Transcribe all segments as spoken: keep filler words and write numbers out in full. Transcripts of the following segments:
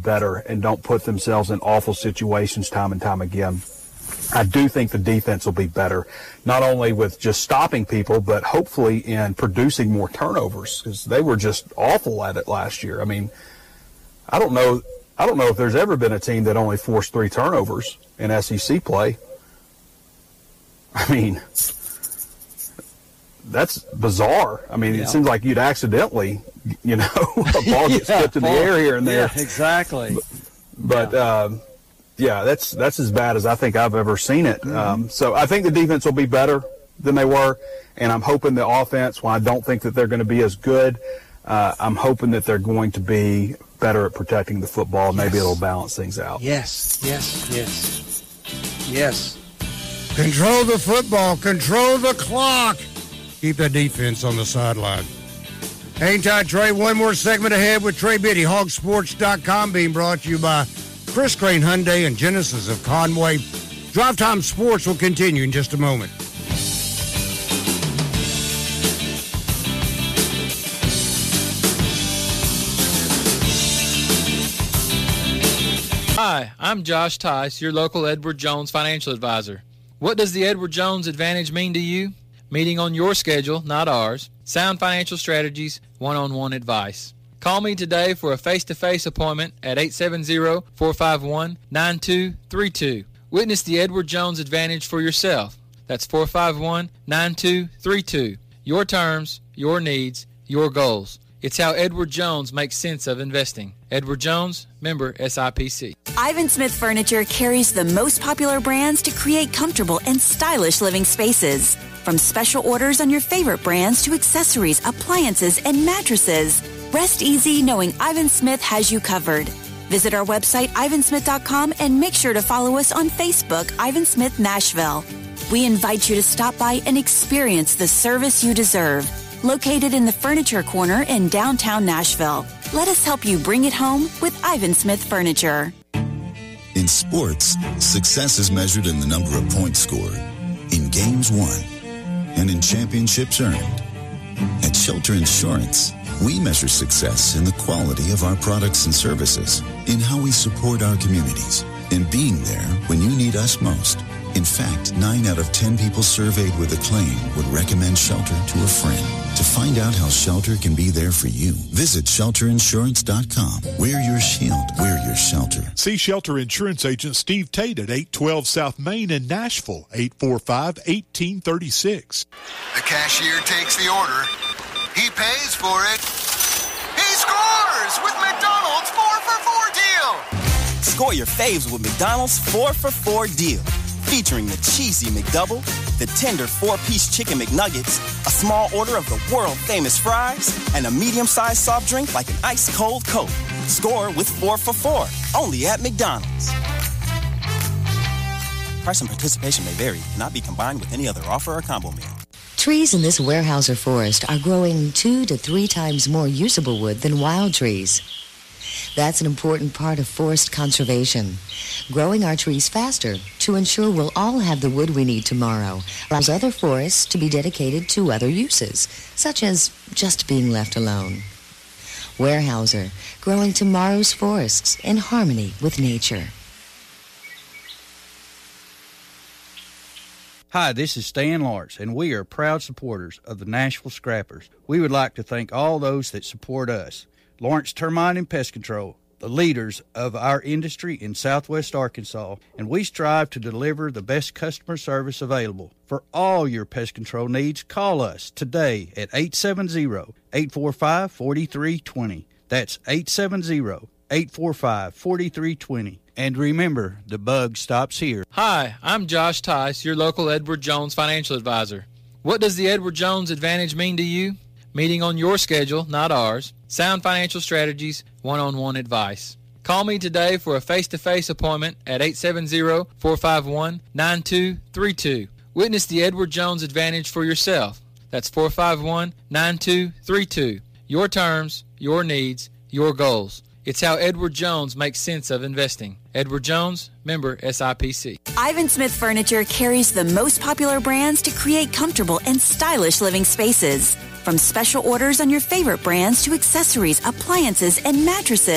better and don't put themselves in awful situations time and time again. I do think the defense will be better, not only with just stopping people, but hopefully in producing more turnovers, because they were just awful at it last year. I mean, I don't know, I don't know if there's ever been a team that only forced three turnovers in S E C play. I mean, that's bizarre. I mean, yeah. It seems like you'd accidentally, you know, a ball gets yeah, flipped in the air here and there. Yeah, exactly. But, but yeah. Um, yeah, that's that's as bad as I think I've ever seen it. Mm-hmm. Um, so I think the defense will be better than they were, and I'm hoping the offense, while I don't think that they're going to be as good, uh, I'm hoping that they're going to be better at protecting the football. Yes. Maybe it'll balance things out. Yes, yes, yes, yes. Control the football. Control the clock. Keep that defense on the sideline. Hang tight, Trey. One more segment ahead with Trey Biddy. hog sports dot com being brought to you by Chris Crane Hyundai and Genesis of Conway. Drive Time Sports will continue in just a moment. Hi, I'm Josh Tice, your local Edward Jones financial advisor. What does the Edward Jones Advantage mean to you? Meeting on your schedule, not ours. Sound financial strategies, one-on-one advice. Call me today for a face-to-face appointment at eight seven zero, four five one, nine two three two. Witness the Edward Jones Advantage for yourself. That's four five one, nine two three two. Your terms, your needs, your goals. It's how Edward Jones makes sense of investing. Edward Jones, member S I P C. Ivan Smith Furniture carries the most popular brands to create comfortable and stylish living spaces. From special orders on your favorite brands to accessories, appliances, and mattresses. Rest easy knowing Ivan Smith has you covered. Visit our website, ivan smith dot com, and make sure to follow us on Facebook, Ivan Smith Nashville. We invite you to stop by and experience the service you deserve. Located in the Furniture Corner in downtown Nashville. Let us help you bring it home with Ivan Smith Furniture. In sports, success is measured in the number of points scored, in games won, and in championships earned. At Shelter Insurance, we measure success in the quality of our products and services, in how we support our communities, and being there when you need us most. In fact, nine out of ten people surveyed with a claim would recommend Shelter to a friend. To find out how Shelter can be there for you, visit shelter insurance dot com. We're your shield. We're your shelter. See Shelter Insurance Agent Steve Tate at eight twelve South Main in Nashville, eight four five, one eight three six. The cashier takes the order. He pays for it. He scores with McDonald's four for four deal. Score your faves with McDonald's four for four deal. Featuring the cheesy McDouble, the tender four-piece chicken McNuggets, a small order of the world-famous fries, and a medium-sized soft drink like an ice-cold Coke. Score with four for four, only at McDonald's. Price and participation may vary, cannot be combined with any other offer or combo meal. Trees in this Weyerhaeuser forest are growing two to three times more usable wood than wild trees. That's an important part of forest conservation. Growing our trees faster to ensure we'll all have the wood we need tomorrow allows other forests to be dedicated to other uses, such as just being left alone. Weyerhaeuser, growing tomorrow's forests in harmony with nature. Hi, this is Stan Lawrence, and we are proud supporters of the Nashville Scrappers. We would like to thank all those that support us. Lawrence Termite and Pest Control, the leaders of our industry in Southwest Arkansas, and we strive to deliver the best customer service available. For all your pest control needs, call us today at eight seven zero, eight four five, four three two zero. That's eight seven zero, eight four five, four three two zero. And remember, the bug stops here. Hi, I'm Josh Tice, your local Edward Jones financial advisor. What does the Edward Jones Advantage mean to you? Meeting on your schedule, not ours. Sound financial strategies, one-on-one advice. Call me today for a face-to-face appointment at eight seven zero, four five one, nine two three two. Witness the Edward Jones Advantage for yourself. That's four five one, nine two three two. Your terms, your needs, your goals. It's how Edward Jones makes sense of investing. Edward Jones, member S I P C. Ivan Smith Furniture carries the most popular brands to create comfortable and stylish living spaces. From special orders on your favorite brands to accessories, appliances, and mattresses.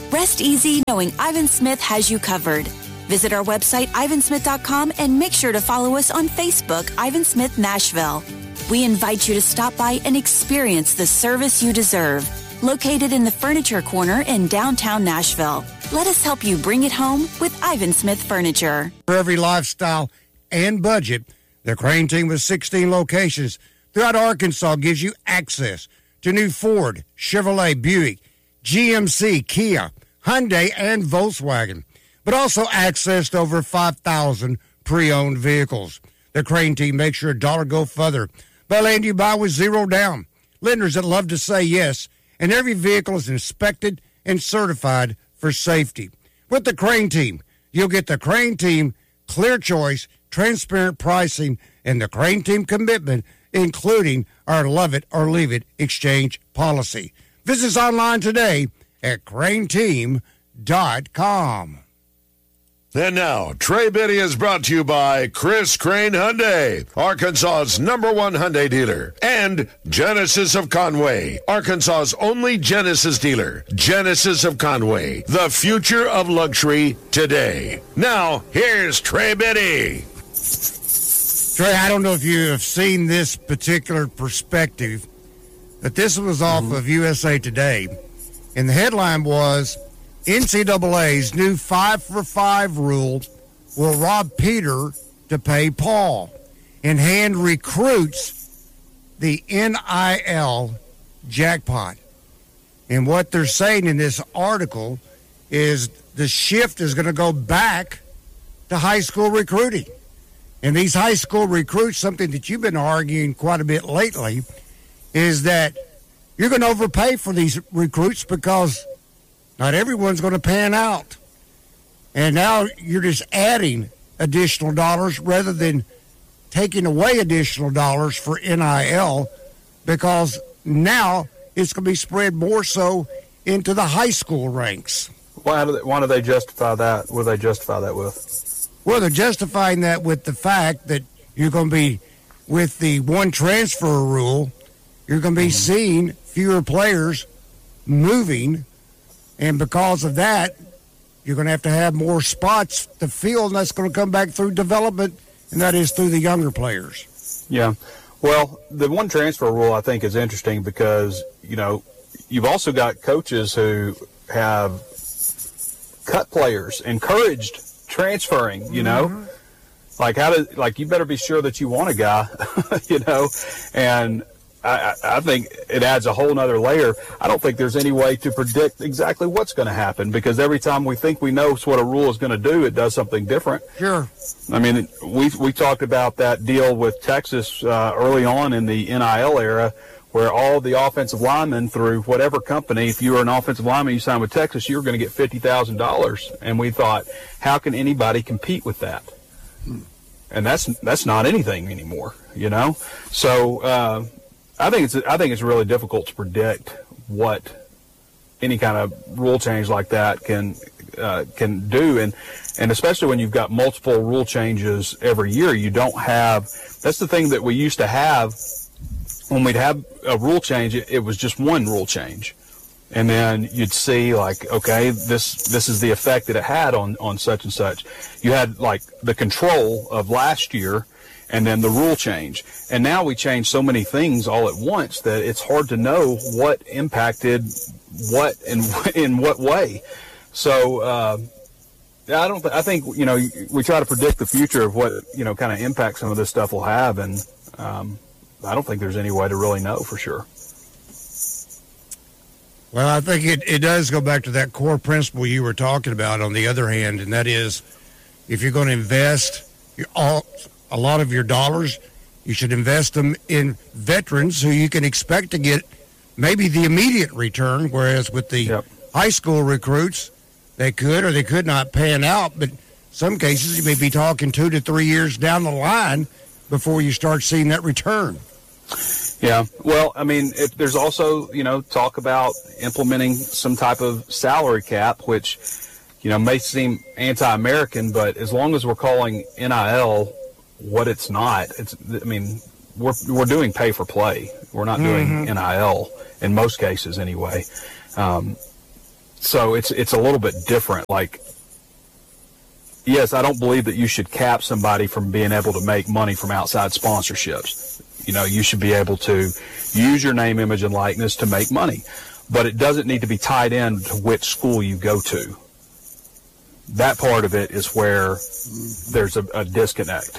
Rest easy knowing Ivan Smith has you covered. Visit our website, ivan smith dot com, and make sure to follow us on Facebook, Ivan Smith Nashville. We invite you to stop by and experience the service you deserve. Located in the Furniture Corner in downtown Nashville. Let us help you bring it home with Ivan Smith Furniture. For every lifestyle and budget, the Crane team with sixteen locations throughout Arkansas gives you access to new Ford, Chevrolet, Buick, G M C, Kia, Hyundai, and Volkswagen, but also access to over five thousand pre-owned vehicles. The Crane team makes your dollar go further by letting you buy with zero down. Lenders that love to say yes, and every vehicle is inspected and certified for safety. With the Crane team, you'll get the Crane team clear choice, transparent pricing, and the Crane team commitment, including our love it or leave it exchange policy. Visit us online today at crane team dot com. And now, Trey Biddy is brought to you by Chris Crane Hyundai, Arkansas's number one Hyundai dealer, and Genesis of Conway, Arkansas's only Genesis dealer. Genesis of Conway, the future of luxury today. Now, here's Trey Biddy. Trey, I don't know if you have seen this particular perspective, but this was off mm-hmm. of U S A Today, and the headline was, N C double A's new five for five rule will rob Peter to pay Paul and hand recruits the N I L jackpot. And what they're saying in this article is the shift is going to go back to high school recruiting. And these high school recruits, something that you've been arguing quite a bit lately, is that you're going to overpay for these recruits because not everyone's going to pan out. And now you're just adding additional dollars rather than taking away additional dollars for N I L, because now it's going to be spread more so into the high school ranks. Why do they, why do they justify that? What do they justify that with? Well, they're justifying that with the fact that you're going to be, with the one transfer rule, you're going to be mm-hmm. seeing fewer players moving. And because of that, you're going to have to have more spots to fill, and that's going to come back through development, and that is through the younger players. Yeah. Well, the one transfer rule I think is interesting because, you know, you've also got coaches who have cut players, encouraged transferring, you know. Mm-hmm. Like, how does, like, you better be sure that you want a guy, you know, and I, I think it adds a whole nother layer. I don't think there's any way to predict exactly what's going to happen, because every time we think we know what a rule is going to do, it does something different. Sure. I mean, we we talked about that deal with Texas uh, early on in the N I L era, where all the offensive linemen, through whatever company, if you were an offensive lineman, you signed with Texas, you were going to get fifty thousand dollars. And we thought, how can anybody compete with that? And that's that's not anything anymore, you know? So, uh, I think it's I think it's really difficult to predict what any kind of rule change like that can uh, can do, and and especially when you've got multiple rule changes every year, you don't have. That's the thing that we used to have when we'd have a rule change. It, it was just one rule change, and then you'd see like, okay, this this is the effect that it had on on such and such. You had like the control of last year, and then the rule change. And now we change so many things all at once that it's hard to know what impacted what and in what way. So uh, I don't. Th- I think you know we try to predict the future of what you know kind of impact some of this stuff will have, and um, I don't think there's any way to really know for sure. Well, I think it, it does go back to that core principle you were talking about. On the other hand, and that is, if you're going to invest your all. a lot of your dollars, you should invest them in veterans who you can expect to get maybe the immediate return, whereas with the yep. high school recruits, they could or they could not pan out. But some cases, you may be talking two to three years down the line before you start seeing that return. Yeah, well, I mean, it, there's also, you know, talk about implementing some type of salary cap, which, you know, may seem anti-American, but as long as we're calling N I L what it's not, it's, I mean, we're we're doing pay for play. We're not doing mm-hmm. N I L in most cases anyway. Um, so it's it's a little bit different. Like, yes, I don't believe that you should cap somebody from being able to make money from outside sponsorships. You know, you should be able to use your name, image, and likeness to make money. But it doesn't need to be tied in to which school you go to. That part of it is where there's a, a disconnect.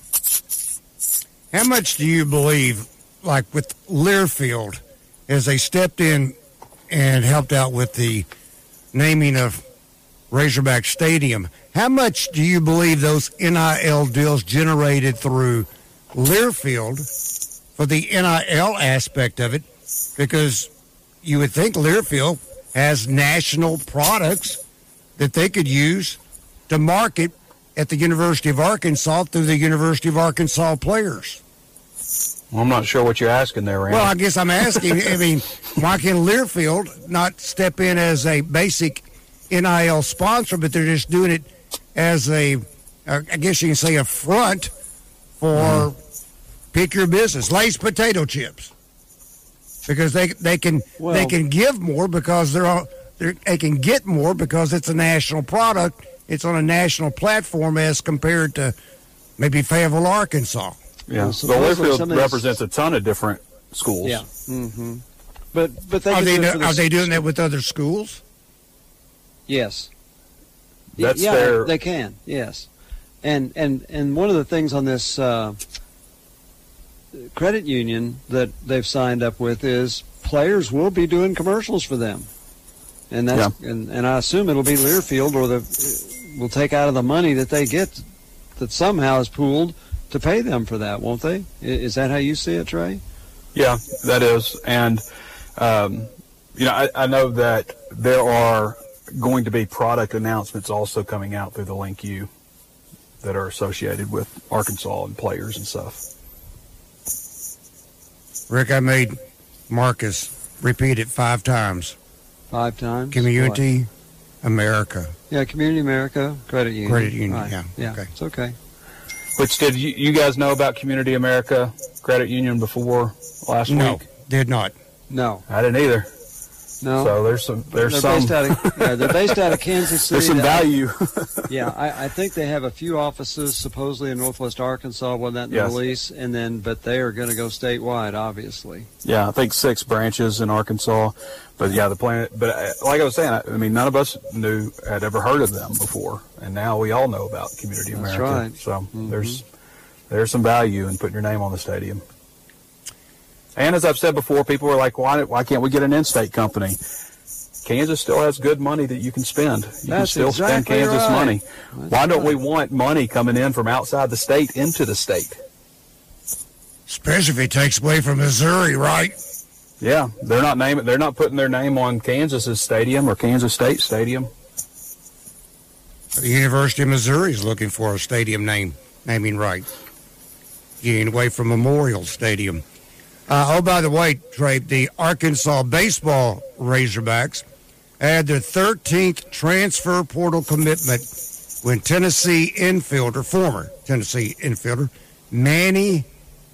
How much do you believe, like with Learfield, as they stepped in and helped out with the naming of Razorback Stadium, how much do you believe those N I L deals generated through Learfield for the N I L aspect of it? Because you would think Learfield has national products that they could use to market at the University of Arkansas through the University of Arkansas players. Well, I'm not sure what you're asking there, Randy. Well, I guess I'm asking, I mean, why can Learfield not step in as a basic N I L sponsor, but they're just doing it as a, I guess you can say, a front for mm-hmm. pick your business, Lay's potato chips. Because they they can well, they can give more because they're, all, they're they can get more because it's a national product. It's on a national platform as compared to maybe Fayetteville, Arkansas. Yeah, well, so the Learfield represents a ton of different schools. Yeah, mm-hmm. but but they are they do, do, are they doing that with other schools? Yes, that's yeah, their... they can. Yes, and and and one of the things on this. Uh, credit union that they've signed up with is players will be doing commercials for them, and that's yeah. and, and I assume it'll be Learfield or the will take out of the money that they get that somehow is pooled to pay them for that, won't they? Is that how you see it, Trey? Yeah, that is, and um, you know I, I know that there are going to be product announcements also coming out through the Link U that are associated with Arkansas and players and stuff. Rick, I made Marcus repeat it five times. Five times? Community what? America. Yeah, Community America Credit Union. Credit Union, right. yeah. Yeah, okay. It's okay. Which, did you, you guys know about Community America Credit Union before last no, week? No, did not. No. I didn't either. No. So there's some there's they're some based out of, yeah, they're based out of Kansas City. There's some value. yeah, I, I think they have a few offices supposedly in Northwest Arkansas, wasn't that in yes. the release? And then, but they are going to go statewide, obviously. Yeah, I think six branches in Arkansas. But yeah, the plan. But like I was saying, I, I mean, none of us knew had ever heard of them before, and now we all know about Community That's America. Right. So mm-hmm. there's there's some value in putting your name on the stadium. And as I've said before, people are like, why why can't we get an in-state company? Kansas still has good money that you can spend. You That's can still exactly spend Kansas right. money. That's Why don't right. we want money coming in from outside the state into the state? Especially if it takes away from Missouri, right? Yeah, they're not naming. They're not putting their name on Kansas's stadium or Kansas State Stadium. The University of Missouri is looking for a stadium name naming right. Getting away from Memorial Stadium. Uh, oh, by the way, Trey, the Arkansas baseball Razorbacks had their thirteenth transfer portal commitment when Tennessee infielder, former Tennessee infielder, Manny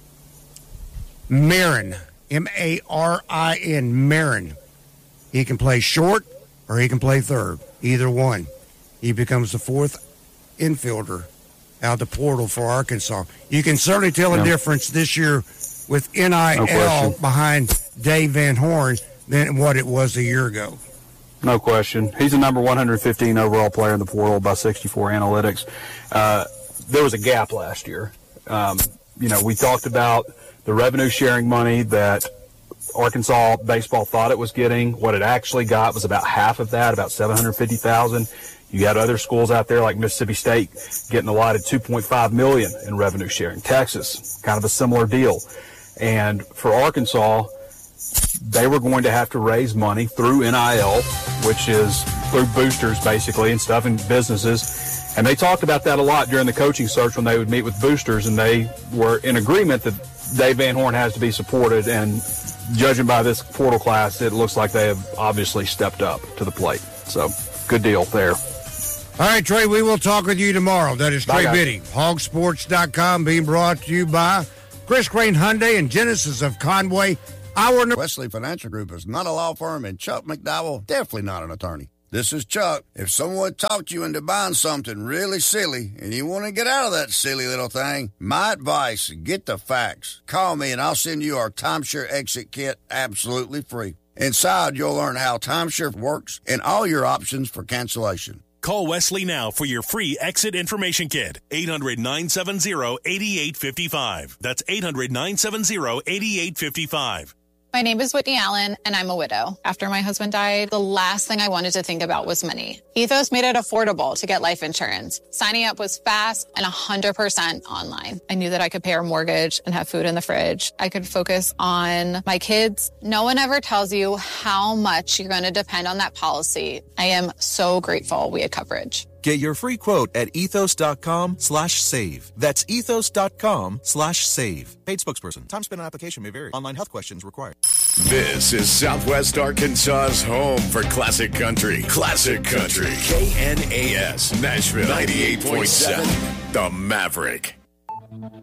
Marin, M A R I N, Marin. He can play short or he can play third, either one. He becomes the fourth infielder out the portal for Arkansas. You can certainly tell yeah. a difference this year with N I L no behind Dave Van Horn than what it was a year ago. No question. He's the number one hundred fifteen overall player in the portal by sixty-four analytics. Uh, there was a gap last year. Um, you know, we talked about the revenue sharing money that Arkansas baseball thought it was getting. What it actually got was about half of that, about seven hundred fifty thousand dollars. You got other schools out there like Mississippi State getting allotted two point five million dollars in revenue sharing. Texas, kind of a similar deal. And for Arkansas, they were going to have to raise money through N I L, which is through boosters basically and stuff in businesses. And they talked about that a lot during the coaching search when they would meet with boosters, and they were in agreement that Dave Van Horn has to be supported. And judging by this portal class, it looks like they have obviously stepped up to the plate. So good deal there. All right, Trey, we will talk with you tomorrow. That is Trey Bye, Biddy, hog sports dot com, being brought to you by Chris Crane Hyundai and Genesis of Conway. Our Wesley Financial Group is not a law firm, and Chuck McDowell, definitely not an attorney. This is Chuck. If someone talked you into buying something really silly and you want to get out of that silly little thing, my advice, get the facts. Call me and I'll send you our timeshare exit kit absolutely free. Inside, you'll learn how timeshare works and all your options for cancellation. Call Wesley now for your free exit information kit. eight hundred, nine seven zero, eight eight five five. That's eight hundred, nine seven zero, eight eight five five. My name is Whitney Allen, and I'm a widow. After my husband died, the last thing I wanted to think about was money. Ethos made it affordable to get life insurance. Signing up was fast and one hundred percent online. I knew that I could pay our mortgage and have food in the fridge. I could focus on my kids. No one ever tells you how much you're going to depend on that policy. I am so grateful we had coverage. Get your free quote at ethos.com slash save. That's ethos.com slash save. Paid spokesperson. Time spent on application may vary. Online health questions required. This is Southwest Arkansas's home for classic country. Classic country. K N A S, Nashville, ninety-eight point seven, The Maverick.